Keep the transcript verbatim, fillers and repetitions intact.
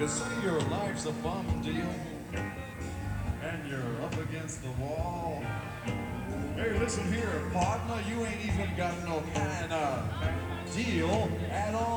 You say your life's a bum deal, and you're up against the wall. Hey, listen here, partner, you ain't even got no kind of deal at all.